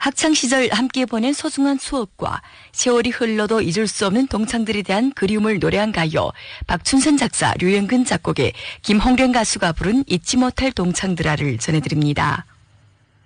학창시절 함께 보낸 소중한 추억과 세월이 흘러도 잊을 수 없는 동창들에 대한 그리움을 노래한 가요. 박춘선 작사, 류영근 작곡의 김홍련 가수가 부른 잊지 못할 동창들아를 전해드립니다.